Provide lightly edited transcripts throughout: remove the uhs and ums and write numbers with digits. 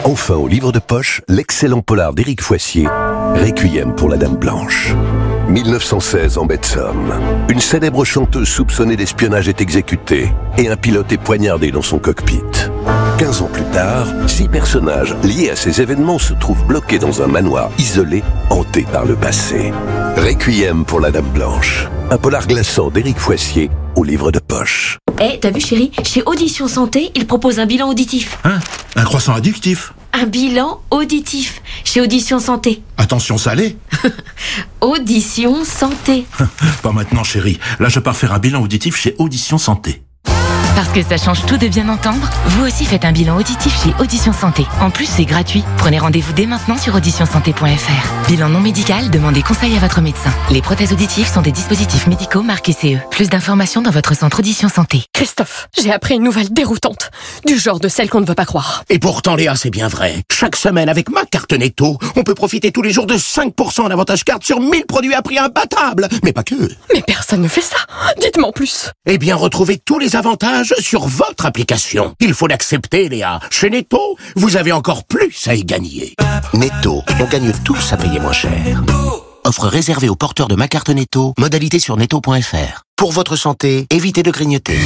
Enfin au livre de poche, l'excellent polar d'Éric Foissier, Requiem pour la Dame Blanche. 1916 en Baie-de-Somme. Une célèbre chanteuse soupçonnée d'espionnage est exécutée et un pilote est poignardé dans son cockpit. 15 ans plus tard, 6 personnages liés à ces événements se trouvent bloqués dans un manoir isolé, hanté par le passé. Requiem pour la Dame Blanche. Un polar glaçant d'Éric Foissier au livre de poche. T'as vu chérie, chez Audition Santé, ils proposent un bilan auditif. Hein ? Un croissant addictif ? Un bilan auditif, chez Audition Santé. Attention salé ? Audition Santé. Pas maintenant chérie, là je pars faire un bilan auditif chez Audition Santé. Parce que ça change tout de bien entendre, vous aussi faites un bilan auditif chez Audition Santé. En plus, c'est gratuit. Prenez rendez-vous dès maintenant sur auditionsanté.fr. Bilan non médical, demandez conseil à votre médecin. Les prothèses auditives sont des dispositifs médicaux marqués CE. Plus d'informations dans votre centre Audition Santé. Christophe, j'ai appris une nouvelle déroutante. Du genre de celle qu'on ne veut pas croire. Et pourtant, Léa, c'est bien vrai. Chaque semaine, avec ma carte Netto, on peut profiter tous les jours de 5% d'avantage carte sur 1000 produits à prix imbattable. Mais pas que. Mais personne ne fait ça. Dites-moi en plus. Eh bien, retrouvez tous les avantages sur votre application. Il faut l'accepter, Léa. Chez Netto, vous avez encore plus à y gagner. Netto, on gagne tous à payer moins cher. Offre réservée aux porteurs de ma carte Netto. Modalité sur netto.fr. Pour votre santé, évitez de grignoter.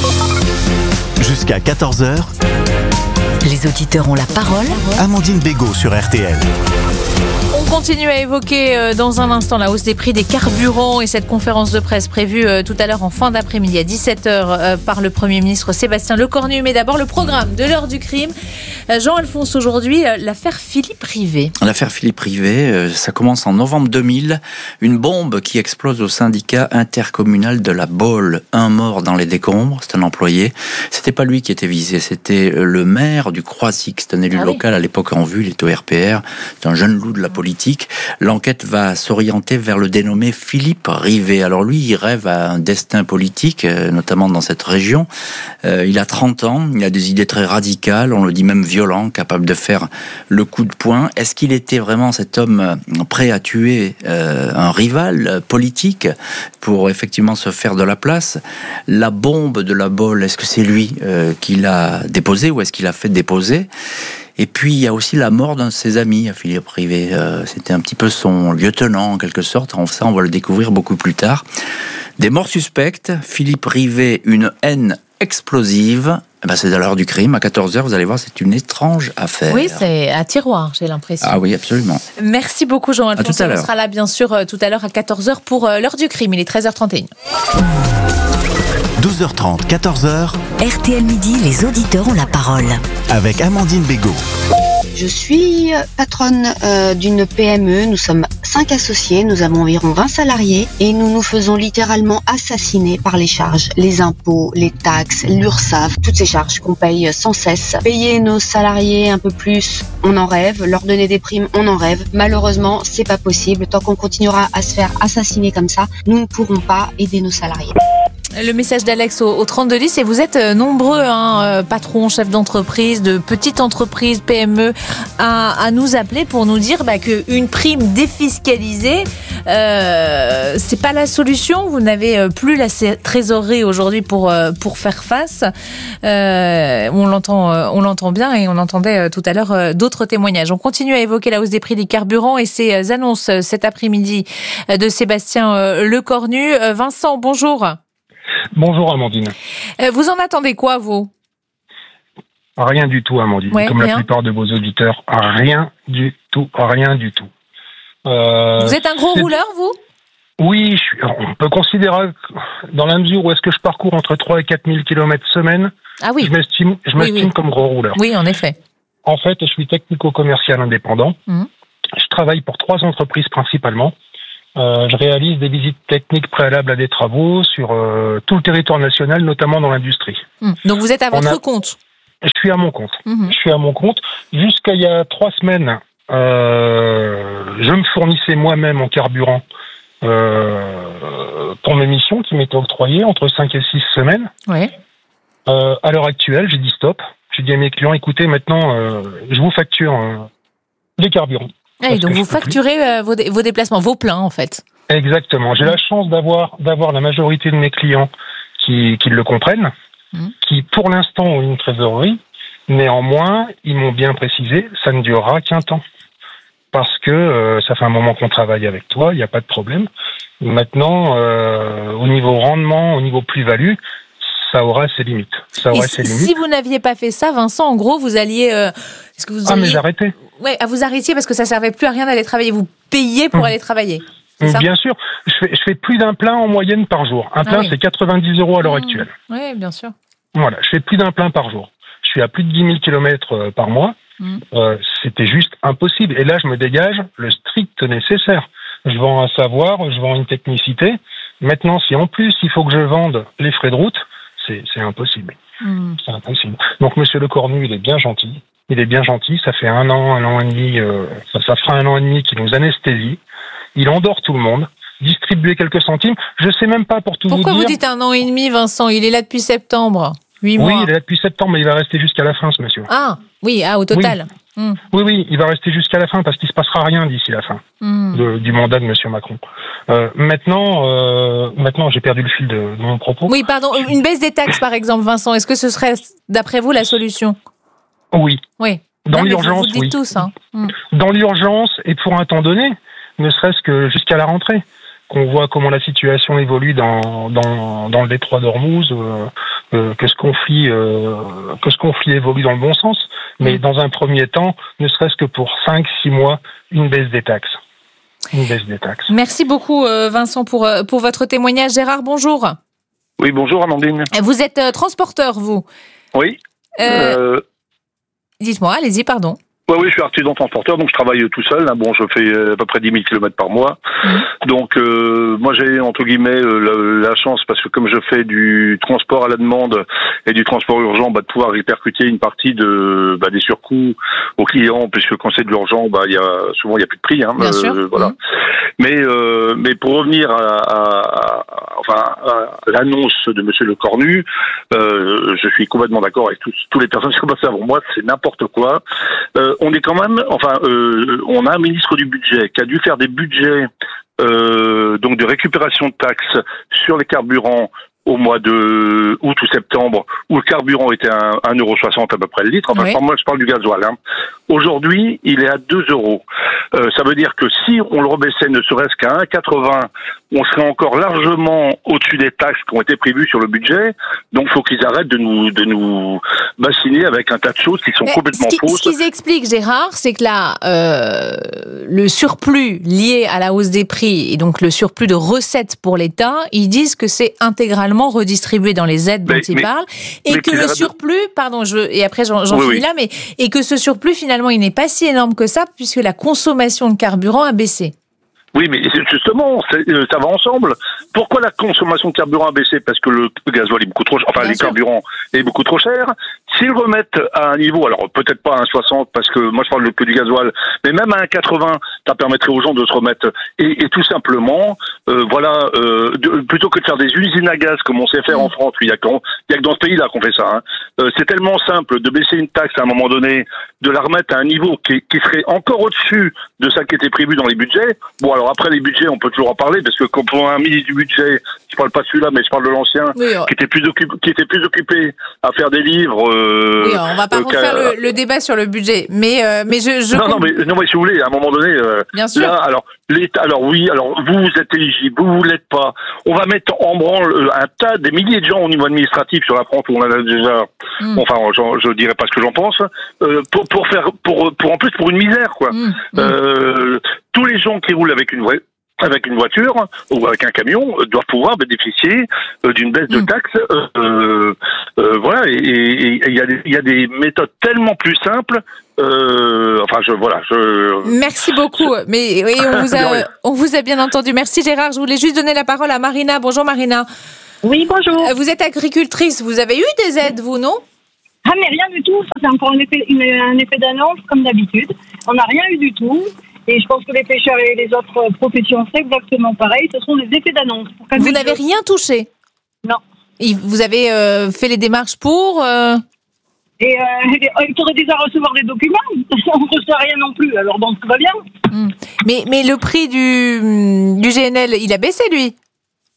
Jusqu'à 14h, Les auditeurs ont la parole. Amandine Bégaud sur RTL. On continue à évoquer dans un instant la hausse des prix des carburants et cette conférence de presse prévue tout à l'heure en fin d'après-midi à 17h par le Premier ministre Sébastien Lecornu. Mais d'abord le programme de l'heure du crime. Jean-Alphonse, aujourd'hui, l'affaire Philippe Rivet. L'affaire Philippe Rivet, ça commence en novembre 2000. Une bombe qui explose au syndicat intercommunal de la Baule. Un mort dans les décombres, c'est un employé. C'était pas lui qui était visé, c'était le maire du Croisic. C'est un élu local à l'époque en vue, il était au RPR. C'est un jeune loup de la politique. L'enquête va s'orienter vers le dénommé Philippe Rivet. Alors lui, il rêve à un destin politique, notamment dans cette région. Il a 30 ans, il a des idées très radicales, on le dit même violent, capable de faire le coup de poing. Est-ce qu'il était vraiment cet homme prêt à tuer un rival politique pour effectivement se faire de la place? La bombe de la Baule, est-ce que c'est lui qui l'a déposée ou est-ce qu'il l'a fait déposer? Et puis, il y a aussi la mort d'un de ses amis, Philippe Rivet. C'était un petit peu son lieutenant, en quelque sorte. Ça, on va le découvrir beaucoup plus tard. Des morts suspectes. Philippe Rivet, une haine explosive. C'est à l'heure du crime, à 14h, vous allez voir, c'est une étrange affaire. Oui, c'est à tiroir, j'ai l'impression. Ah oui, absolument. Merci beaucoup, Jean-Alphonse. À tout à l'heure. On sera là, bien sûr, tout à l'heure à 14h pour l'heure du crime. Il est 13h31. 12h30, 14h, RTL Midi, les auditeurs ont la parole. avec Amandine Bégaud. Je suis patronne d'une PME, nous sommes 5 associés, nous avons environ 20 salariés et nous nous faisons littéralement assassiner par les charges, les impôts, les taxes, l'URSSAF, toutes ces charges qu'on paye sans cesse. Payer nos salariés un peu plus, on en rêve, leur donner des primes, on en rêve. Malheureusement, c'est pas possible. Tant qu'on continuera à se faire assassiner comme ça, nous ne pourrons pas aider nos salariés. Le message d'Alex au 3210 et vous êtes nombreux, patrons, chefs d'entreprise, de petites entreprises, PME, à nous appeler pour nous dire qu'une prime défiscalisée, c'est pas la solution. Vous n'avez plus la trésorerie aujourd'hui pour faire face. On l'entend bien et on entendait tout à l'heure d'autres témoignages. On continue à évoquer la hausse des prix des carburants et ces annonces cet après-midi de Sébastien Lecornu. Vincent, bonjour. Bonjour Amandine. Vous en attendez quoi, vous ? Rien du tout, Amandine. Comme la plupart de vos auditeurs, rien du tout. Vous êtes un gros rouleur, vous ? Oui, on peut considérer, dans la mesure où est-ce que je parcours entre 3 et 4 000 km semaine, je m'estime comme gros rouleur. Oui, en effet. En fait, je suis technico-commercial indépendant. Je travaille pour 3 entreprises principalement. Je réalise des visites techniques préalables à des travaux sur tout le territoire national, notamment dans l'industrie. Donc vous êtes à votre compte ? Je suis à mon compte. Je suis à mon compte. Jusqu'à il y a 3 semaines, je me fournissais moi-même en carburant pour mes missions qui m'étaient octroyées entre 5 et 6 semaines. Oui. À l'heure actuelle, j'ai dit stop. J'ai dit à mes clients, écoutez, maintenant, je vous facture les carburants. Et donc vous facturez vos déplacements, vos pleins en fait. Exactement. J'ai la chance d'avoir la majorité de mes clients qui le comprennent, qui pour l'instant ont une trésorerie, Néanmoins, ils m'ont bien précisé, ça ne durera qu'un temps. Parce que ça fait un moment qu'on travaille avec toi, il n'y a pas de problème. Maintenant, au niveau rendement, au niveau plus-value, ça aura ses limites. Si vous n'aviez pas fait ça, Vincent, en gros, vous alliez... est-ce que vous mais j'arrêtais. Ouais, vous arrêtiez parce que ça servait plus à rien d'aller travailler. Vous payiez pour aller travailler. C'est ça ? Bien sûr. Je fais plus d'un plein en moyenne par jour. Un plein, c'est 90 € à l'heure actuelle. Oui, bien sûr. Voilà, je fais plus d'un plein par jour. Je suis à plus de 10 000 km par mois. C'était juste impossible. Et là, je me dégage le strict nécessaire. Je vends un savoir, je vends une technicité. Maintenant, si en plus, il faut que je vende les frais de route, c'est impossible. C'est impossible. Donc, monsieur Le Cornu, il est bien gentil. Ça fait un an et demi, ça fera 1 an et demi qu'il nous anesthésie. Il endort tout le monde. Distribuer quelques centimes. Je sais même pas pour tout vous dire. Pourquoi vous dites 1 an et demi, Vincent ? Il est là depuis septembre. 8 mois. Oui, il est là depuis septembre, mais il va rester jusqu'à la fin, ce monsieur. Ah, oui, au total. Oui, il va rester jusqu'à la fin parce qu'il se passera rien d'ici la fin du mandat de monsieur Macron. Maintenant, j'ai perdu le fil de mon propos. Oui, pardon. Une baisse des taxes, par exemple, Vincent. Est-ce que ce serait, d'après vous, la solution ? Oui. Oui. Dans l'urgence, vous dites tous, hein. Dans l'urgence et pour un temps donné, ne serait-ce que jusqu'à la rentrée, qu'on voit comment la situation évolue dans le détroit d'Ormuz, que ce conflit évolue dans le bon sens. Mais dans un premier temps, ne serait-ce que pour 5-6 mois, une baisse des taxes. Merci beaucoup, Vincent, pour votre témoignage. Gérard, bonjour. Oui, bonjour, Amandine. Vous êtes transporteur, vous ? Oui. Dites-moi, allez-y, pardon. Oui, je suis artisan transporteur, donc je travaille tout seul. Bon, je fais à peu près 10 000 km par mois. Donc, moi, j'ai, entre guillemets, la chance, parce que comme je fais du transport à la demande et du transport urgent, de pouvoir répercuter une partie des surcoûts aux clients, puisque quand c'est de l'urgent, souvent, il n'y a plus de prix. Bien sûr. Voilà. Mais pour revenir à l'annonce de monsieur Le Cornu, je suis complètement d'accord avec toutes les personnes qui sont passées avant moi, c'est n'importe quoi. On est quand même, on a un ministre du budget qui a dû faire des budgets donc de récupération de taxes sur les carburants au mois de août ou septembre, où le carburant était à 1,60 € à peu près le litre. Enfin, moi, je parle du gasoil. Aujourd'hui, il est à 2 €. Ça veut dire que si on le rebaissait ne serait-ce qu'à 1,80 €, on serait encore largement au-dessus des taxes qui ont été prévues sur le budget. Donc, il faut qu'ils arrêtent de nous bassiner avec un tas de choses qui sont complètement fausses. Ce qu'ils expliquent, Gérard, c'est que là, le surplus lié à la hausse des prix et donc le surplus de recettes pour l'État, ils disent que c'est intégralement redistribué dans les aides dont ils parlent, et que le surplus, et après j'en finis là, et que ce surplus finalement il n'est pas si énorme que ça puisque la consommation de carburant a baissé. Oui, mais justement, ça va ensemble. Pourquoi la consommation de carburant a baissé ? Parce que le gasoil est beaucoup trop cher, les carburants est beaucoup trop cher. S'ils remettent à un niveau, alors peut-être pas à 1,60, parce que moi je parle que du gasoil, mais même à 1,80, ça permettrait aux gens de se remettre. Et tout simplement, plutôt que de faire des usines à gaz comme on sait faire en France, il y a que dans ce pays-là qu'on fait ça. C'est tellement simple de baisser une taxe à un moment donné, de la remettre à un niveau qui serait encore au-dessus de ça qui était prévu dans les budgets. Bon, alors après les budgets, on peut toujours en parler, parce que quand pour un ministre du budget, je parle pas de celui-là, mais je parle de l'ancien, qui était plus occupé à faire des livres. Oui, on va pas refaire le débat sur le budget, mais je non, mais si vous voulez, à un moment donné, bien sûr. Là, alors l'État, vous êtes éligible, vous l'êtes pas. On va mettre en branle des milliers de gens au niveau administratif sur la France où on en a déjà. Enfin, je dirais pas ce que j'en pense. Pour une misère, quoi. Tous les gens qui roulent avec une voiture ou avec un camion doivent pouvoir bénéficier d'une baisse de taxes. Voilà, et il y a des méthodes tellement plus simples. Merci beaucoup. Mais oui, on vous a bien entendu. Merci Gérard. Je voulais juste donner la parole à Marina. Bonjour Marina. Oui, bonjour. Vous êtes agricultrice. Vous avez eu des aides, vous, non ? Ah, mais rien du tout. C'est encore un effet d'annonce, comme d'habitude. On n'a rien eu du tout. Et je pense que les pêcheurs et les autres professions, c'est exactement pareil. Ce sont des effets d'annonce. Vous n'avez rien touché ? Non. Et vous avez fait les démarches pour Et il faudrait déjà recevoir des documents. On ne reçoit rien non plus. Alors donc tout va bien. Mais le prix du GNL, il a baissé, lui ?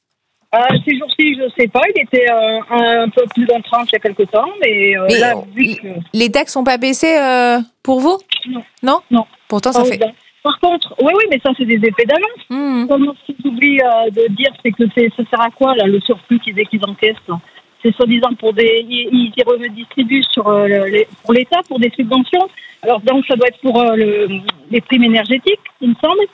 Ces jours-ci, je sais pas, il était un peu plus d'un 30 il y a quelque temps, mais là, vu que... Les taxes n'ont pas baissé pour vous ? Non. Non. Pourtant, ça fait... Par contre, oui, mais ça, c'est des effets d'annonce. Comment ce qu'ils oublient de dire, c'est que ça sert à quoi, là, le surplus qu'ils encaissent, là ? C'est soi-disant pour ils y redistribuent pour l'État, pour des subventions. Alors, donc, ça doit être pour les primes énergétiques, il me semble.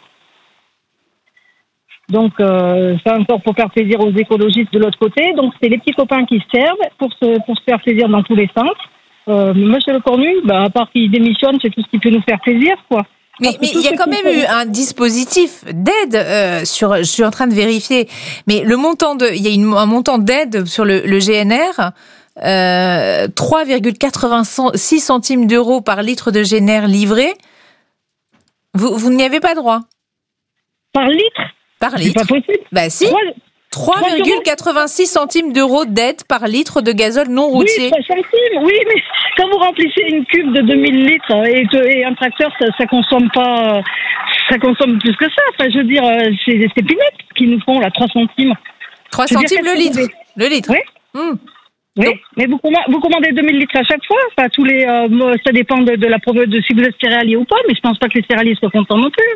Donc, ça encore pour faire plaisir aux écologistes de l'autre côté. Donc, c'est les petits copains qui se servent pour se faire plaisir dans tous les sens. Monsieur Le Cornu, à part qu'il démissionne, c'est tout ce qui peut nous faire plaisir, quoi. Mais il y a quand même eu un dispositif d'aide. Je suis en train de vérifier. Mais le montant il y a un montant d'aide sur le GNR. 3,86 centimes d'euros par litre de GNR livré. Vous n'y avez pas droit. Par litre ? Par litre. C'est pas possible. Bah si. 3,86 centimes d'euros d'aide par litre de gazole non routier. Oui, 3 centimes, oui, mais quand vous remplissez une cuve de 2000 litres et un tracteur, ça consomme pas, ça consomme plus que ça. Enfin, je veux dire, c'est peanuts qu'ils nous font, là, 3 centimes. 3 centimes le litre. Le litre. Oui. Oui, mais vous commandez 2000 litres à chaque fois. Enfin, ça dépend de la provenance de si vous êtes céréalier ou pas, mais je pense pas que les céréaliers soient contents non plus.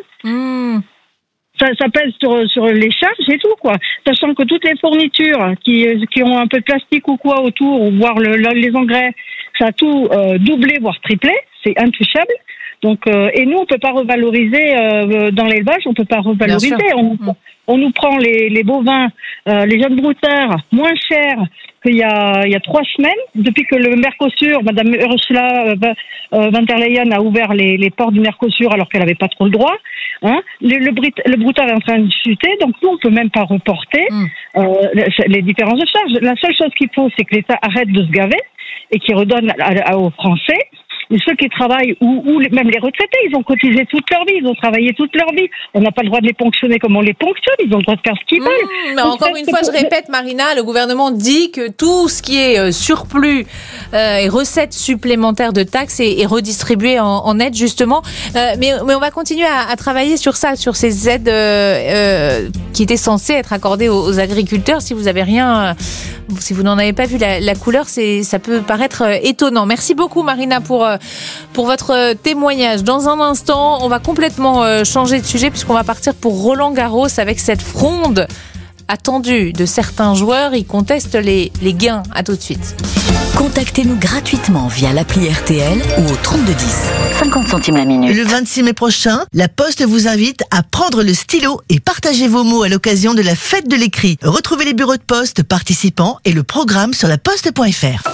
Ça pèse sur les charges et tout, quoi. Sachant que toutes les fournitures qui ont un peu de plastique ou quoi autour, ou voire les engrais, ça a tout doublé, voire triplé. C'est intouchable. Donc, et nous, on peut pas revaloriser dans l'élevage, on peut pas revaloriser. On nous prend les bovins, les jeunes brouteurs, moins chers qu'il y a 3 semaines, depuis que le Mercosur, Madame Ursula von der Leyen a ouvert les ports du Mercosur alors qu'elle n'avait pas trop le droit. Hein. Le broutard est en train de chuter, donc nous, on peut même pas reporter les différences de charges. La seule chose qu'il faut, c'est que l'État arrête de se gaver et qu'il redonne aux Français. Et ceux qui travaillent, ou même les retraités, ils ont cotisé toute leur vie, ils ont travaillé toute leur vie. On n'a pas le droit de les ponctionner comme on les ponctionne, ils ont le droit de faire ce qu'ils veulent. Mais encore une fois, je répète, Marina, le gouvernement dit que tout ce qui est surplus et recettes supplémentaires de taxes est redistribué en aide, justement. Mais on va continuer à travailler sur ça, sur ces aides qui étaient censées être accordées aux agriculteurs. Si vous avez rien, si vous n'en avez pas vu la couleur, ça peut paraître étonnant. Merci beaucoup, Marina, pour votre témoignage. Dans un instant, on va complètement changer de sujet puisqu'on va partir pour Roland-Garros avec cette fronde attendue de certains joueurs. Ils contestent les gains. À tout de suite. Contactez-nous gratuitement via l'appli RTL ou au 3210. 50 centimes la minute. Le 26 mai prochain, La Poste vous invite à prendre le stylo et partager vos mots à l'occasion de la fête de l'écrit. Retrouvez les bureaux de poste participants et le programme sur laposte.fr.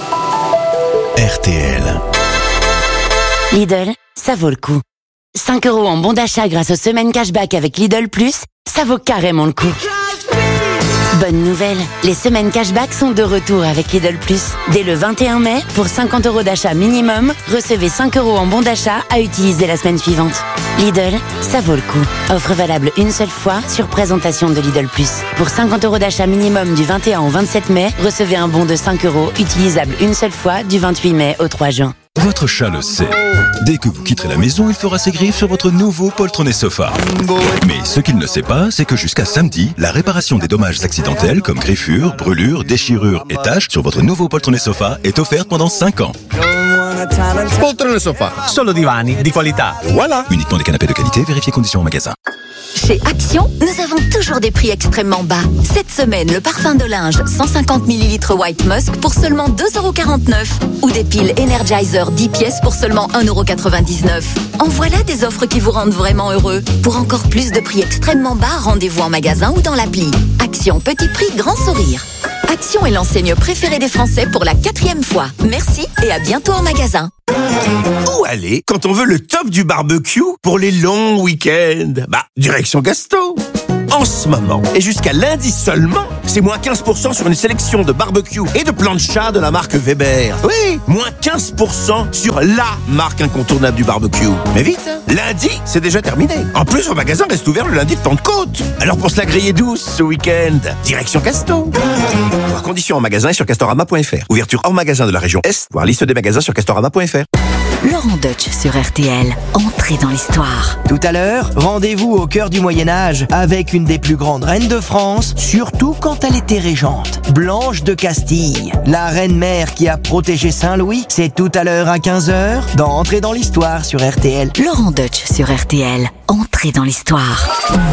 RTL. Lidl, ça vaut le coup. 5 € en bon d'achat grâce aux semaines cashback avec Lidl Plus, ça vaut carrément le coup. Bonne nouvelle, les semaines cashback sont de retour avec Lidl Plus. Dès le 21 mai, pour 50 € d'achat minimum, recevez 5 € en bon d'achat à utiliser la semaine suivante. Lidl, ça vaut le coup. Offre valable une seule fois sur présentation de Lidl Plus. Pour 50 € d'achat minimum du 21 au 27 mai, recevez un bon de 5 € utilisable une seule fois du 28 mai au 3 juin. Votre chat le sait. Dès que vous quitterez la maison, il fera ses griffes sur votre nouveau poltronné sofa. Mais ce qu'il ne sait pas, c'est que jusqu'à samedi, la réparation des dommages accidentels comme griffures, brûlures, déchirures et taches sur votre nouveau poltronné sofa est offerte pendant 5 ans. Poltrone sofa, solo divani di qualità. Voilà. Uniquement des canapés de qualité, vérifiez conditions en magasin. Chez Action, nous avons toujours des prix extrêmement bas. Cette semaine, le parfum de linge 150 ml White Musk pour seulement 2,49 € ou des piles Energizer 10 pièces pour seulement 1,99 €. En voilà des offres qui vous rendent vraiment heureux. Pour encore plus de prix extrêmement bas, rendez-vous en magasin ou dans l'appli. Action, petit prix, grand sourire. Action est l'enseigne préférée des Français pour la 4e fois. Merci et à bientôt en magasin. Où aller quand on veut le top du barbecue pour les longs week-ends? Direction Gasto. En ce moment, et jusqu'à lundi seulement, c'est moins 15% sur une sélection de barbecue et de plancha de la marque Weber. Oui, moins 15% sur la marque incontournable du barbecue. Mais vite, lundi, c'est déjà terminé. En plus, vos magasins restent ouverts le lundi de Pentecôte. Alors pour se la griller douce ce week-end, direction Gasto. Voir conditions en magasin et sur castorama.fr. Ouverture hors magasin de la région Est, voir liste des magasins sur castorama.fr. Laurent Deutsch sur RTL. Entrez dans l'histoire. Tout à l'heure, rendez-vous au cœur du Moyen-Âge avec une des plus grandes reines de France, surtout quand elle était régente, Blanche de Castille. La reine-mère qui a protégé Saint-Louis, c'est tout à l'heure à 15h dans Entrez dans l'histoire sur RTL. Laurent Deutsch sur RTL. Entrez dans l'histoire.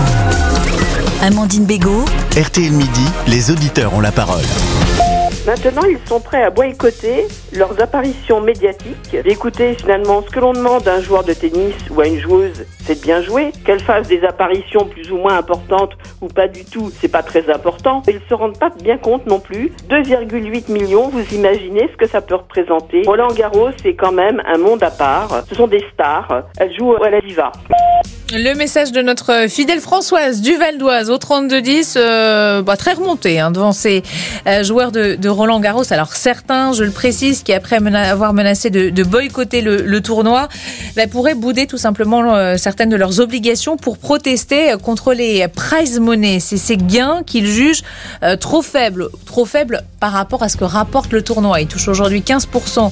Amandine Bégaud. RTL Midi, les auditeurs ont la parole. Maintenant, ils sont prêts à boycotter leurs apparitions médiatiques. Écoutez, finalement, ce que l'on demande à un joueur de tennis ou à une joueuse, c'est de bien jouer. Qu'elle fasse des apparitions plus ou moins importantes ou pas du tout, c'est pas très important. Ils se rendent pas bien compte non plus. 2,8 millions, vous imaginez ce que ça peut représenter. Roland Garros, c'est quand même un monde à part. Ce sont des stars. Elles jouent à la diva. Le message de notre fidèle Françoise du Val d'Oise au 32-10, très remonté devant ces joueurs de Roland Garros. Alors certains, je le précise, qui après avoir menacé de boycotter le tournoi, pourraient bouder tout simplement certaines de leurs obligations pour protester contre les prize money. C'est ces gains qu'ils jugent trop faibles par rapport à ce que rapporte le tournoi. Il touche aujourd'hui 15%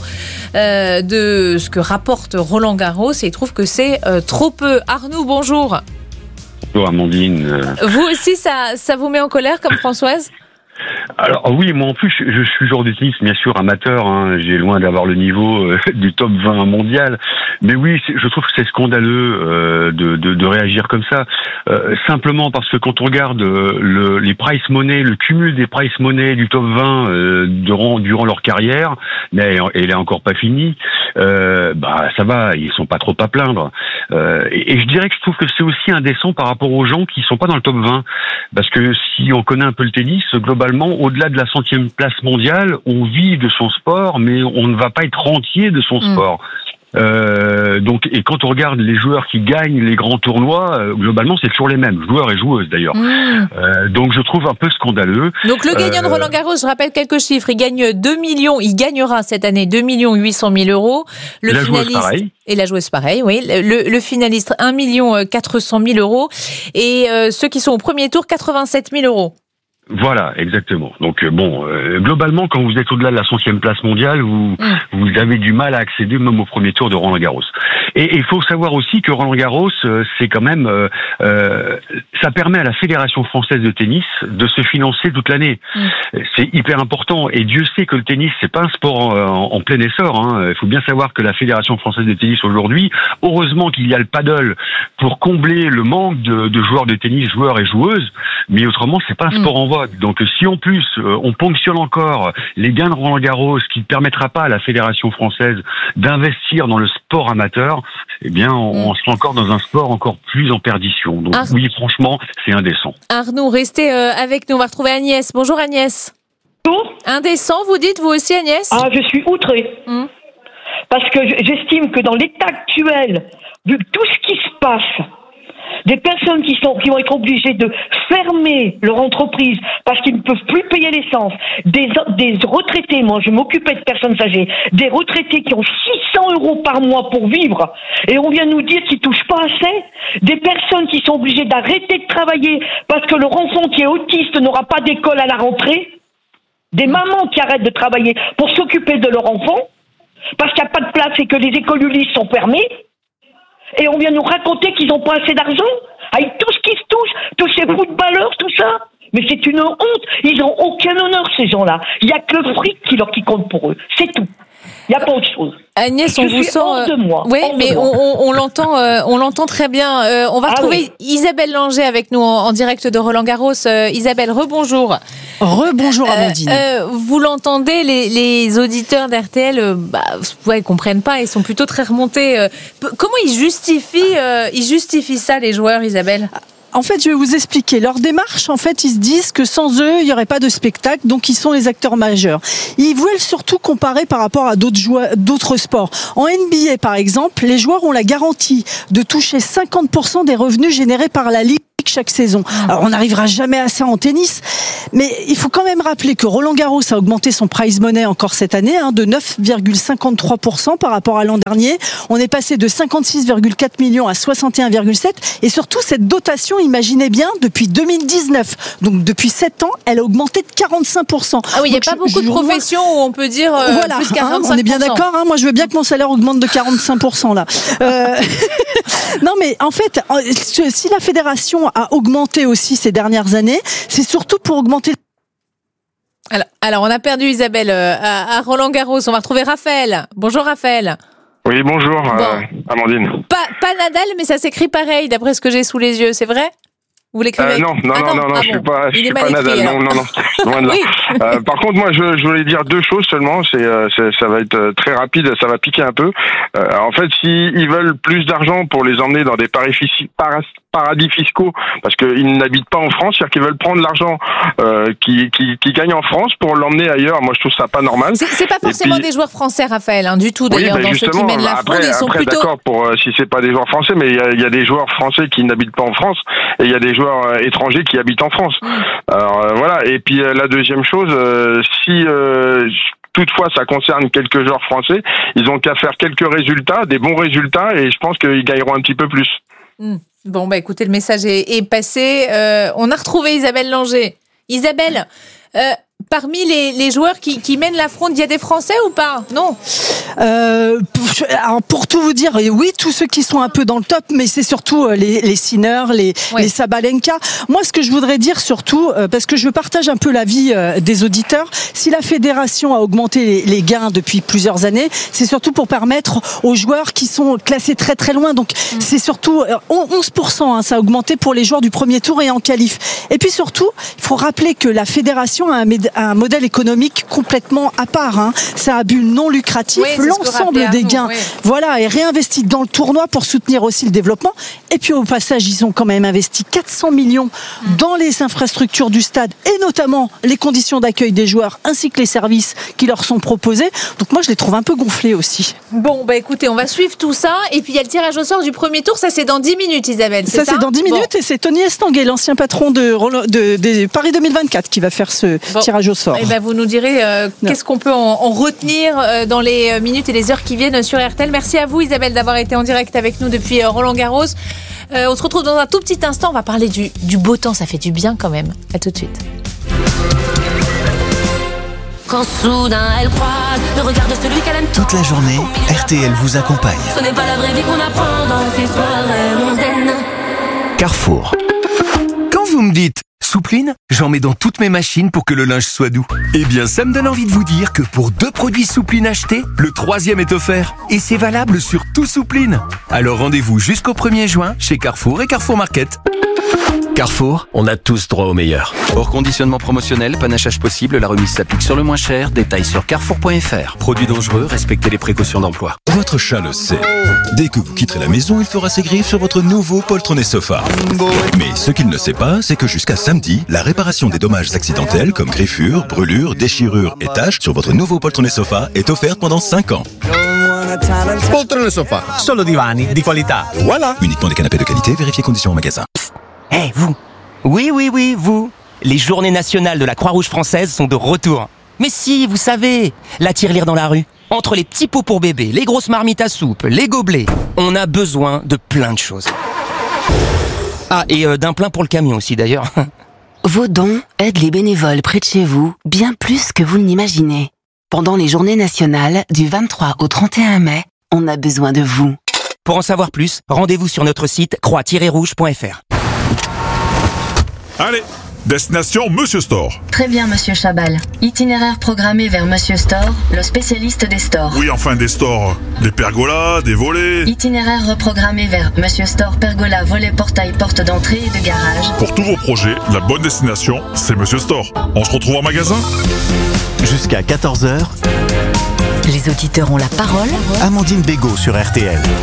de ce que rapporte Roland Garros et il trouve que c'est trop peu. Arnaud, bonjour. Bonjour Amandine. Vous aussi, ça vous met en colère comme Françoise ? Alors oui, moi en plus je suis joueur de tennis bien sûr amateur, j'ai loin d'avoir le niveau du top 20 mondial, mais oui je trouve que c'est scandaleux de réagir comme ça, simplement parce que quand on regarde les prize money, le cumul des prize money du top 20 durant leur carrière, mais elle est encore pas finie, ça va, ils sont pas trop à plaindre, et je dirais que je trouve que c'est aussi indécent par rapport aux gens qui sont pas dans le top 20, parce que si on connaît un peu le tennis, globalement, au-delà de la 100e place mondiale, on vit de son sport, mais on ne va pas être rentier de son sport. Et quand on regarde les joueurs qui gagnent les grands tournois, globalement, c'est toujours les mêmes, joueurs et joueuses d'ailleurs. Donc je trouve un peu scandaleux. Donc le gagnant de Roland Garros, je rappelle quelques chiffres, il gagnera cette année 2 800 000 euros. Le la finaliste, joueuse pareil. Et la joueuse pareil, oui. Le finaliste, 1 400 000 euros. Et ceux qui sont au premier tour, 87 000 euros. Voilà, exactement. Donc globalement, quand vous êtes au-delà de la 100e place mondiale, vous avez du mal à accéder même au premier tour de Roland Garros. Et il faut savoir aussi que Roland Garros, c'est quand même, ça permet à la Fédération française de tennis de se financer toute l'année. C'est hyper important. Et Dieu sait que le tennis, c'est pas un sport en plein essor. Il faut bien savoir que la Fédération française de tennis aujourd'hui, heureusement qu'il y a le paddle pour combler le manque de joueurs de tennis, joueurs et joueuses. Mais autrement, c'est pas un sport en vogue. Donc si en plus on ponctionne encore les gains de Roland Garros, ce qui ne permettra pas à la Fédération française d'investir dans le sport amateur, eh bien on sera encore dans un sport encore plus en perdition. Donc oui, franchement, c'est indécent. Arnaud, restez avec nous, on va retrouver Agnès. Bonjour Agnès. Bonjour. Indécent, vous dites vous aussi Agnès ? Je suis outrée. Parce que j'estime que dans l'état actuel, vu tout ce qui se passe, des personnes qui vont être obligées de fermer leur entreprise parce qu'ils ne peuvent plus payer l'essence, des retraités, moi je m'occupais de personnes âgées, des retraités qui ont 600 euros par mois pour vivre, et on vient nous dire qu'ils touchent pas assez, des personnes qui sont obligées d'arrêter de travailler parce que leur enfant qui est autiste n'aura pas d'école à la rentrée, des mamans qui arrêtent de travailler pour s'occuper de leur enfant parce qu'il n'y a pas de place et que les écoles Ulysse sont fermées. Et on vient nous raconter qu'ils n'ont pas assez d'argent avec tout ce qui se touche, tous ces footballeurs, tout ça. Mais c'est une honte. Ils n'ont aucun honneur, ces gens-là. Il n'y a que le fric qui compte pour eux. C'est tout. Il n'y a pas autre chose. Agnès, on vous sent. De moi. Oui, mais on l'entend très bien. On va retrouver Isabelle Langer avec nous en direct de Roland Garros. Isabelle, rebonjour. Rebonjour Amandine. Vous l'entendez, les auditeurs d'RTL, ils comprennent pas. Ils sont plutôt très remontés. Comment ils justifient ça, les joueurs, Isabelle ? En fait, je vais vous expliquer. Leur démarche, en fait, ils se disent que sans eux, il n'y aurait pas de spectacle, donc ils sont les acteurs majeurs. Ils veulent surtout comparer par rapport à d'autres sports. En NBA, par exemple, les joueurs ont la garantie de toucher 50% des revenus générés par la ligue chaque saison. Alors, on n'arrivera jamais à ça en tennis, mais il faut quand même rappeler que Roland Garros a augmenté son prize money encore cette année, de 9,53% par rapport à l'an dernier. On est passé de 56,4 millions à 61,7, et surtout cette dotation, imaginez bien, depuis 2019, donc depuis 7 ans, elle a augmenté de 45%. Ah oui, il n'y a pas beaucoup de professions où on peut dire voilà, plus 45%. On est bien d'accord, moi je veux bien que mon salaire augmente de 45% là. Non mais en fait, si la fédération a augmenté aussi ces dernières années, c'est surtout pour augmenter... Alors on a perdu Isabelle à Roland Garros, on va retrouver Raphaël. Bonjour Raphaël. Oui, bonjour Amandine. Pas Nadal, mais ça s'écrit pareil d'après ce que j'ai sous les yeux, c'est vrai ? Vous l'écrivez ? Non, je suis pas Nadal. Non. Loin de là. Oui. Par contre, moi, je voulais dire deux choses seulement. Ça va être très rapide, ça va piquer un peu. En fait, s'ils veulent plus d'argent pour les emmener dans des paradis fiscaux, parce qu'ils n'habitent pas en France, c'est-à-dire qu'ils veulent prendre l'argent qui gagnent en France pour l'emmener ailleurs. Moi, je trouve ça pas normal. C'est pas forcément des joueurs français, Raphaël, du tout d'ailleurs. Dans ceux qui mènent la fraude, ils sont plutôt. D'accord, si c'est pas des joueurs français, mais il y a des joueurs français qui n'habitent pas en France et il y a des joueurs étrangers qui habitent en France. Alors voilà. Et puis la deuxième chose, si toutefois ça concerne quelques joueurs français, ils ont qu'à faire quelques résultats, des bons résultats, et je pense qu'ils gagneront un petit peu plus. Bon, écoutez, le message est passé. On a retrouvé Isabelle Langer. Isabelle, parmi les joueurs qui mènent la fronde, il y a des Français ou pas ? Non. Alors pour tout vous dire, oui, tous ceux qui sont un peu dans le top, mais c'est surtout les Sinner, les Sabalenka. Moi, ce que je voudrais dire surtout, parce que je partage un peu l'avis des auditeurs, si la fédération a augmenté les gains depuis plusieurs années, c'est surtout pour permettre aux joueurs qui sont classés très très loin. Donc c'est surtout 11%, ça a augmenté pour les joueurs du premier tour et en qualif. Et puis surtout, il faut rappeler que la fédération a un modèle économique complètement à part. Ça a but non lucratif. L'ensemble des gains, est réinvesti dans le tournoi pour soutenir aussi le développement. Et puis au passage, ils ont quand même investi 400 millions dans les infrastructures du stade, et notamment les conditions d'accueil des joueurs ainsi que les services qui leur sont proposés. Donc moi, je les trouve un peu gonflés aussi. Bon, écoutez, on va suivre tout ça. Et puis il y a le tirage au sort du premier tour. Ça, c'est dans 10 minutes, Isabelle. C'est ça, c'est dans 10 minutes. Et c'est Tony Estanguet, l'ancien patron de Paris 2024, qui va faire ce tirage au sort. Et vous nous direz qu'est-ce qu'on peut en retenir dans les minutes et les heures qui viennent sur RTL. Merci à vous, Isabelle, d'avoir été en direct avec nous depuis Roland-Garros. On se retrouve dans un tout petit instant. On va parler du beau temps. Ça fait du bien quand même. À tout de suite. Quand soudain elle croise le regard de celui qu'elle aime. Toute la journée, RTL vous accompagne. Ce n'est pas la vraie vie qu'on apprend dans ces soirées mondaines. Carrefour. Quand vous me dites soupline, j'en mets dans toutes mes machines pour que le linge soit doux. Eh bien, ça me donne envie de vous dire que pour 2 produits soupline achetés, le 3e est offert. Et c'est valable sur tout soupline. Alors rendez-vous jusqu'au 1er juin chez Carrefour et Carrefour Market. Carrefour, on a tous droit au meilleur. Hors conditionnement promotionnel, panachage possible, la remise s'applique sur le moins cher. Détails sur carrefour.fr. Produits dangereux, respectez les précautions d'emploi. Votre chat le sait. Dès que vous quitterez la maison, il fera ses griffes sur votre nouveau poltronné sofa. Mais ce qu'il ne sait pas, c'est que jusqu'à samedi, la réparation des dommages accidentels comme griffures, brûlures, déchirures et taches sur votre nouveau poltronné sofa est offerte pendant 5 ans. Poltrone sofa, solo divani di qualità. Voilà. Uniquement des canapés de qualité, vérifiez conditions au magasin. Vous. Oui, vous. Les journées nationales de la Croix-Rouge française sont de retour. Mais si, vous savez, la tirelire dans la rue. Entre les petits pots pour bébé, les grosses marmites à soupe, les gobelets, on a besoin de plein de choses. Ah, et d'un plein pour le camion aussi d'ailleurs. Vos dons aident les bénévoles près de chez vous bien plus que vous ne l'imaginez. Pendant les journées nationales du 23 au 31 mai, on a besoin de vous. Pour en savoir plus, rendez-vous sur notre site croix-rouge.fr. Allez, destination Monsieur Store. Très bien, Monsieur Chabal. Itinéraire programmé vers Monsieur Store, le spécialiste des stores. Oui, enfin des stores. Des pergolas, des volets. Itinéraire reprogrammé vers Monsieur Store, pergola, volet, portail, porte d'entrée et de garage. Pour tous vos projets, la bonne destination, c'est Monsieur Store. On se retrouve en magasin. Jusqu'à 14h. Les auditeurs ont la parole. Amandine Bégaud sur RTL.